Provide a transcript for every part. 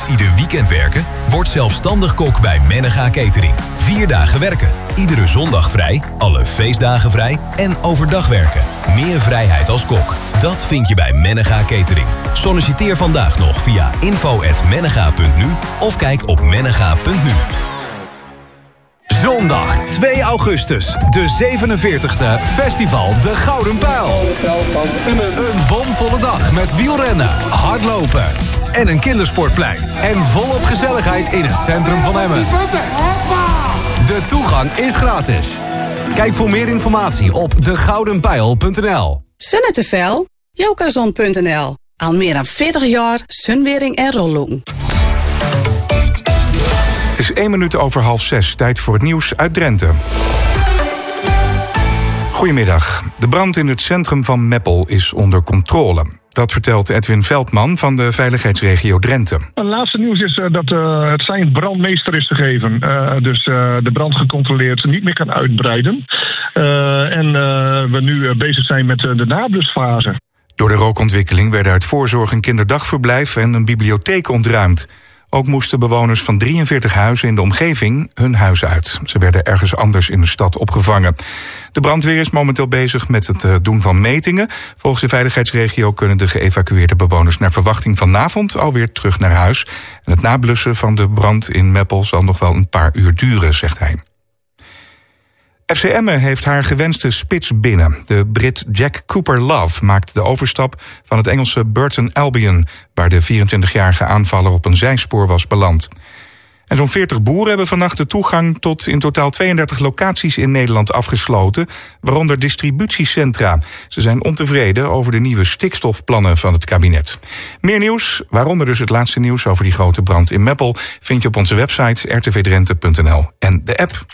Niet ieder weekend werken? Word zelfstandig kok bij Mennega Catering. 4 dagen werken, iedere zondag vrij, alle feestdagen vrij en overdag werken. Meer vrijheid als kok. Dat vind je bij Mennega Catering. Solliciteer vandaag nog via info@mennega.nu of kijk op mennega.nu. Zondag 2 augustus, de 47e Festival De Gouden Pijl. Een bomvolle dag met wielrennen, hardlopen en een kindersportplein. En volop gezelligheid in het centrum van Emmen. De toegang is gratis. Kijk voor meer informatie op degoudenpijl.nl. Sunnetevel, Jokazon.nl. Al meer dan 40 jaar sunwering en rolloen. Het is 1 minuut over 5:30. Tijd voor het nieuws uit Drenthe. Goedemiddag. De brand in het centrum van Meppel is onder controle. Dat vertelt Edwin Veldman van de veiligheidsregio Drenthe. Het laatste nieuws is dat het sein brandmeester is gegeven. Dus de brand gecontroleerd niet meer kan uitbreiden. En we nu bezig zijn met de nablusfase. Door de rookontwikkeling werden uit voorzorg een kinderdagverblijf en een bibliotheek ontruimd. Ook moesten bewoners van 43 huizen in de omgeving hun huis uit. Ze werden ergens anders in de stad opgevangen. De brandweer is momenteel bezig met het doen van metingen. Volgens de veiligheidsregio kunnen de geëvacueerde bewoners naar verwachting vanavond alweer terug naar huis. En het nablussen van de brand in Meppel zal nog wel een paar uur duren, zegt hij. FC Emmen heeft haar gewenste spits binnen. De Brit Jack Cooper-Love maakt de overstap van het Engelse Burton Albion, waar de 24-jarige aanvaller op een zijspoor was beland. En zo'n 40 boeren hebben vannacht de toegang tot in totaal 32 locaties in Nederland afgesloten, waaronder distributiecentra. Ze zijn ontevreden over de nieuwe stikstofplannen van het kabinet. Meer nieuws, waaronder dus het laatste nieuws over die grote brand in Meppel, vind je op onze website rtvdrenthe.nl en de app.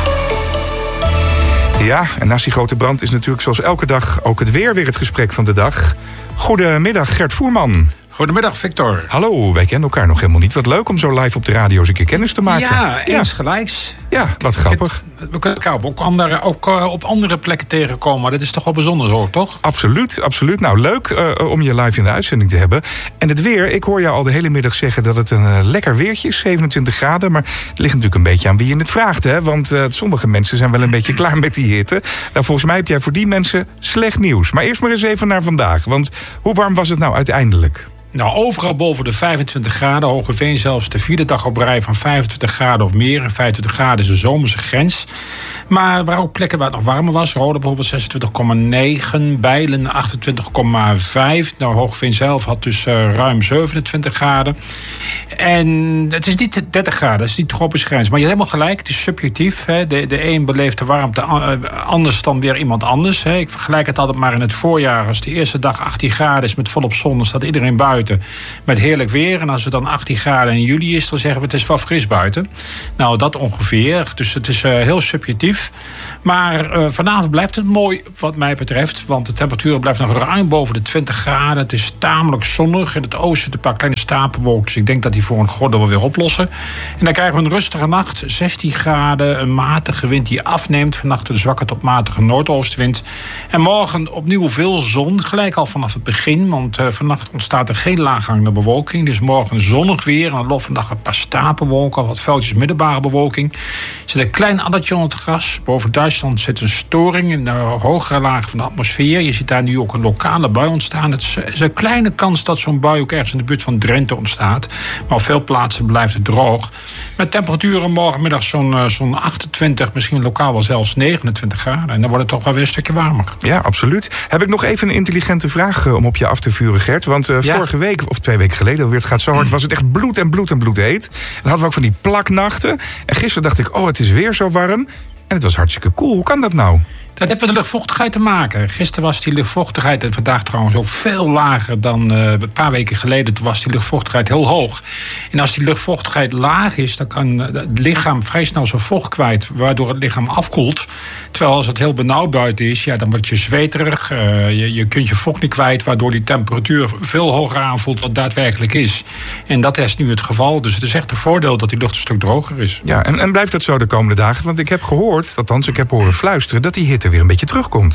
Ja, en naast die grote brand is natuurlijk zoals elke dag ook het weer het gesprek van de dag. Goedemiddag, Gert Voerman. Goedemiddag, Victor. Hallo, wij kennen elkaar nog helemaal niet. Wat leuk om zo live op de radio eens een keer kennis te maken. Ja, eens gelijks. Ja, wat grappig. We kunnen elkaar ook op andere plekken tegenkomen. Maar dat is toch wel bijzonder hoor, toch? Absoluut, absoluut. Nou, leuk om je live in de uitzending te hebben. En het weer, ik hoor jou al de hele middag zeggen dat het een lekker weertje is, 27 graden. Maar het ligt natuurlijk een beetje aan wie je het vraagt, hè? Want sommige mensen zijn wel een beetje klaar met die hitte. Nou, volgens mij heb jij voor die mensen slecht nieuws. Maar eerst maar eens even naar vandaag. Want hoe warm was het nou uiteindelijk? Nou, overal boven de 25 graden. Hogeveen zelfs de 4e dag op rij van 25 graden of meer. En 25 graden is een zomerse grens. Maar waar ook plekken waar het nog warmer was. Rode bijvoorbeeld 26,9. Bijlen 28,5. Nou, Hogeveen zelf had dus ruim 27 graden. En het is niet 30 graden, dat is niet de tropische grens. Maar je hebt helemaal gelijk, het is subjectief. Hè. De een beleeft de warmte anders dan weer iemand anders. Hè. Ik vergelijk het altijd maar in het voorjaar. Als de eerste dag 18 graden is met volop zon, dan staat iedereen buiten met heerlijk weer. En als het dan 18 graden in juli is, dan zeggen we het is wel fris buiten. Nou, dat ongeveer. Dus het is heel subjectief. Maar vanavond blijft het mooi wat mij betreft. Want de temperatuur blijft nog ruim boven de 20 graden. Het is tamelijk zonnig. In het oosten een paar kleine stapelwolken. Dus ik denk dat die voor een gordel wel weer oplossen. En dan krijgen we een rustige nacht. 16 graden, een matige wind die afneemt. Vannacht een zwakke tot matige noordoostwind. En morgen opnieuw veel zon. Gelijk al vanaf het begin. Want vannacht ontstaat er geen laaghangende bewolking. Dus morgen zonnig weer. En dan loop vandaag een paar stapelwolken. Wat veldjes middelbare bewolking. Er zit een klein addertje onder het gras. Boven Duitsland zit een storing in de hogere laag van de atmosfeer. Je ziet daar nu ook een lokale bui ontstaan. Het is een kleine kans dat zo'n bui ook ergens in de buurt van Drenthe ontstaat. Maar op veel plaatsen blijft het droog. Met temperaturen morgenmiddag zo'n 28, misschien lokaal wel zelfs 29 graden. En dan wordt het toch wel weer een stukje warmer. Ja, absoluut. Heb ik nog even een intelligente vraag om op je af te vuren, Gert? Want vorige week, of 2 weken geleden alweer, het gaat zo hard, was het echt bloed en bloed en bloed heet. En dan hadden we ook van die plaknachten. En gisteren dacht ik, het is weer zo warm. En het was hartstikke koel. Hoe kan dat nou? Dat heeft met de luchtvochtigheid te maken. Gisteren was die luchtvochtigheid, en vandaag trouwens ook veel lager dan een paar weken geleden. Toen was die luchtvochtigheid heel hoog. En als die luchtvochtigheid laag is, dan kan het lichaam vrij snel zijn vocht kwijt, waardoor het lichaam afkoelt. Terwijl als het heel benauwd buiten is, dan word je zweterig. Je kunt je vocht niet kwijt, waardoor die temperatuur veel hoger aanvoelt wat daadwerkelijk is. En dat is nu het geval. Dus het is echt een voordeel dat die lucht een stuk droger is. Ja, en blijft dat zo de komende dagen? Want ik heb gehoord, althans ik heb horen fluisteren, dat die hitte weer een beetje terugkomt.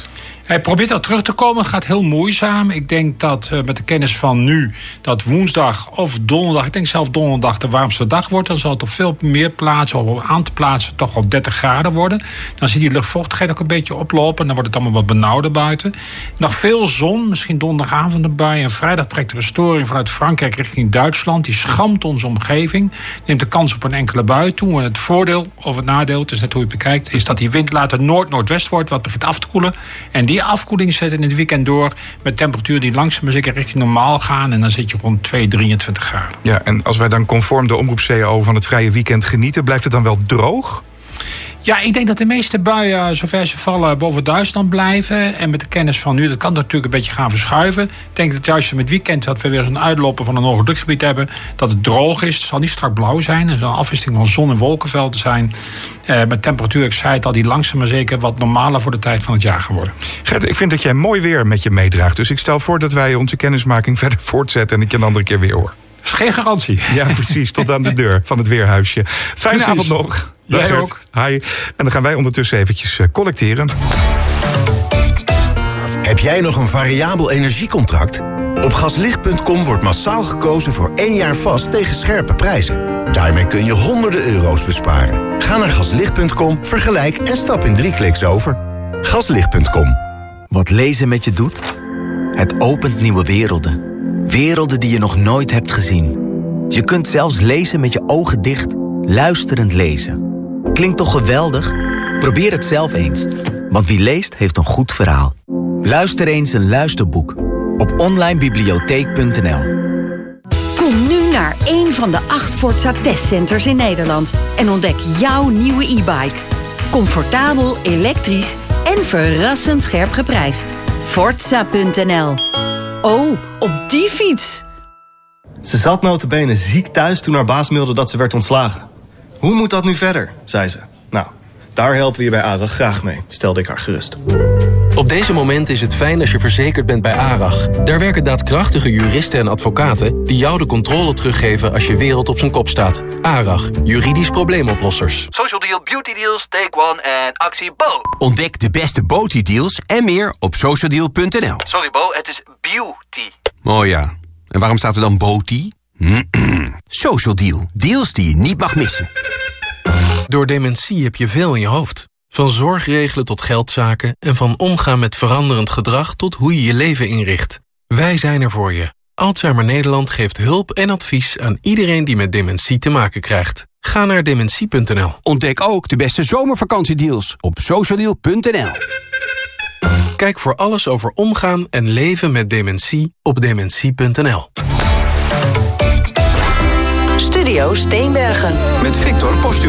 Hij probeert al terug te komen, gaat heel moeizaam. Ik denk dat met de kennis van nu, dat woensdag of donderdag, ik denk zelfs donderdag de warmste dag wordt. Dan zal het op veel meer plaatsen, op een aantal plaatsen toch wel 30 graden worden. Dan zie je die luchtvochtigheid ook een beetje oplopen. Dan wordt het allemaal wat benauwder buiten. Nog veel zon, misschien donderdagavond erbij. En vrijdag trekt er een storing vanuit Frankrijk richting Duitsland. Die schampt onze omgeving. Neemt de kans op een enkele bui toe. En het voordeel of het nadeel, het is net hoe je het bekijkt, is dat die wind later noord-noordwest wordt, wat begint af te koelen. En die afkoeling zet in het weekend door met temperaturen die langzaam maar zeker richting normaal gaan. En dan zit je rond 23 graden. Ja, en als wij dan conform de Omroep CAO van het vrije weekend genieten, blijft het dan wel droog? Ja, ik denk dat de meeste buien, zover ze vallen, boven Duitsland blijven. En met de kennis van nu, dat kan natuurlijk een beetje gaan verschuiven. Ik denk dat juist met het weekend, dat we weer zo'n uitlopen van een hoog drukgebied hebben, dat het droog is. Het zal niet strak blauw zijn. Er zal een afwisseling van zon- en wolkenvelden zijn. Met temperatuur, ik zei het al, die langzaam maar zeker wat normaler voor de tijd van het jaar geworden. Gert, ik vind dat jij mooi weer met je meedraagt. Dus ik stel voor dat wij onze kennismaking verder voortzetten en ik je een andere keer weer hoor. Dat is geen garantie. Ja, precies. Tot aan de deur van het weerhuisje. Fijne avond nog. Dag Gert. ook. Hi. En dan gaan wij ondertussen eventjes collecteren. Heb jij nog een variabel energiecontract? Op gaslicht.com wordt massaal gekozen voor 1 jaar vast tegen scherpe prijzen. Daarmee kun je honderden euro's besparen. Ga naar gaslicht.com, vergelijk en stap in 3 kliks over. Gaslicht.com. Wat lezen met je doet? Het opent nieuwe werelden. Werelden die je nog nooit hebt gezien. Je kunt zelfs lezen met je ogen dicht, luisterend lezen. Klinkt toch geweldig? Probeer het zelf eens. Want wie leest, heeft een goed verhaal. Luister eens een luisterboek op onlinebibliotheek.nl. Kom nu naar een van de 8 Forza testcenters in Nederland en ontdek jouw nieuwe e-bike. Comfortabel, elektrisch en verrassend scherp geprijsd. Forza.nl. Oh, op die fiets! Ze zat nota bene ziek thuis toen haar baas mailde dat ze werd ontslagen. Hoe moet dat nu verder, zei ze. Nou, daar helpen we je bij ARAG graag mee, stelde ik haar gerust. Op deze moment is het fijn als je verzekerd bent bij ARAG. Daar werken daadkrachtige juristen en advocaten die jou de controle teruggeven als je wereld op zijn kop staat. ARAG, juridisch probleemoplossers. Social Deal, Beauty Deals, Take One en actie Bo. Ontdek de beste beauty deals en meer op socialdeal.nl. Sorry Bo, het is beauty. Oh ja, en waarom staat er dan beauty? Social Deal, deals die je niet mag missen. Door dementie heb je veel in je hoofd. Van zorgregelen tot geldzaken en van omgaan met veranderend gedrag tot hoe je je leven inricht. Wij zijn er voor je. Alzheimer Nederland geeft hulp en advies aan iedereen die met dementie te maken krijgt. Ga naar dementie.nl. Ontdek ook de beste zomervakantiedeals op socialdeal.nl. Kijk voor alles over omgaan en leven met dementie op dementie.nl. Studio Steenbergen. Met Victor Postuur.